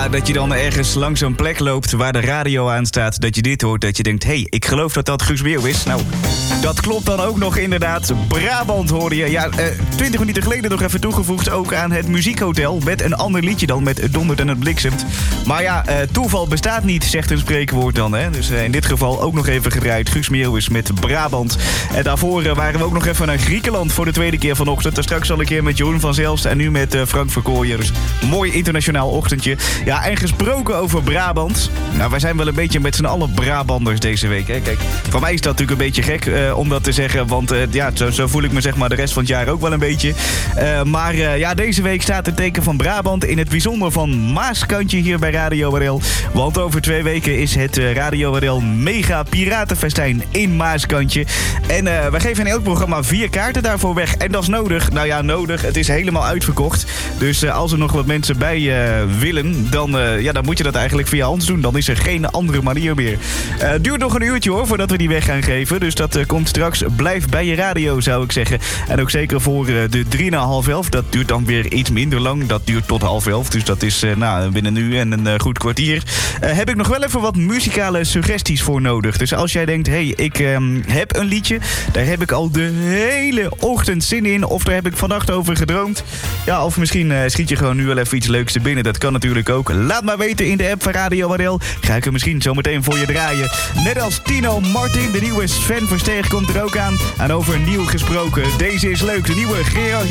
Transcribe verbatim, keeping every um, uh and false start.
Ja, dat je dan ergens langs een plek loopt waar de radio aan staat, dat je dit hoort, dat je denkt, hé, hey, ik geloof dat dat Guus Meeuw is. Nou, dat klopt dan ook nog inderdaad. Brabant hoorde je. Ja, twintig uh, minuten geleden nog even toegevoegd ook aan het Muziekhotel. Met een ander liedje dan, met Het dondert en het bliksemt. Maar ja, uh, toeval bestaat niet, zegt een spreekwoord dan. Hè? Dus uh, in dit geval ook nog even gedraaid. Guus Meeuw is met Brabant. En daarvoor uh, waren we ook nog even naar Griekenland voor de tweede keer vanochtend. Daar straks al een keer met Jeroen van Zelst en nu met uh, Frank Verkooijen. Dus mooi internationaal ochtendje. Ja, en gesproken over Brabant. Nou, wij zijn wel een beetje met z'n allen Brabanders deze week. Hè? Kijk, voor mij is dat natuurlijk een beetje gek uh, om dat te zeggen. Want uh, ja, zo, zo voel ik me zeg maar de rest van het jaar ook wel een beetje. Uh, maar uh, ja, deze week staat het teken van Brabant. In het bijzonder van Maaskantje hier bij Radio R L. Want over twee weken is het uh, Radio R L Mega Piratenfestijn in Maaskantje. En uh, wij geven in elk programma vier kaarten daarvoor weg. En dat is nodig. Nou ja, nodig. Het is helemaal uitverkocht. Dus uh, als er nog wat mensen bij uh, willen, dan, uh, ja, dan moet je dat eigenlijk via ons doen. Dan is er geen andere manier meer. Uh, het duurt nog een uurtje hoor, voordat we die weg gaan geven. Dus dat uh, komt straks. Blijf bij je radio, zou ik zeggen. En ook zeker voor uh, de drie na half elf. Dat duurt dan weer iets minder lang. Dat duurt tot half elf. Dus dat is uh, nou, binnen nu en een uh, goed kwartier. Uh, heb ik nog wel even wat muzikale suggesties voor nodig. Dus als jij denkt, hé, hey, ik um, heb een liedje. Daar heb ik al de hele ochtend zin in. Of daar heb ik vannacht over gedroomd. Ja, of misschien uh, schiet je gewoon nu wel even iets leuks te binnen. Dat kan natuurlijk ook. Laat maar weten in de app van Radio R L. Ga ik er misschien zo meteen voor je draaien. Net als Tino Martin, de nieuwe Sven Versteeg komt er ook aan. En over nieuw gesproken. Deze is leuk. De nieuwe Gerard